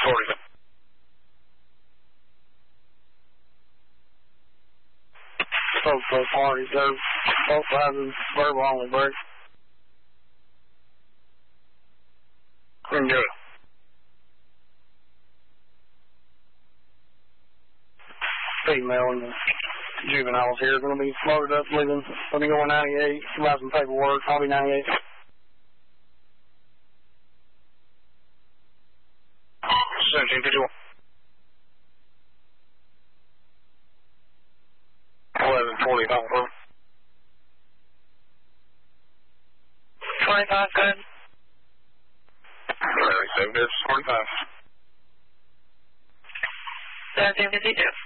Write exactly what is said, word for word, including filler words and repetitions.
forty. Both those parties, they're both sides of verbal only break. Couldn't do it. Female and the juveniles here are going to be loaded up, leaving. Let me go on ninety-eight, provide some paperwork. I'll be ninety-eight. seventeen fifty-one. eleven forty-five. twenty-five, good. Seven, forty-five. seventeen fifty-two.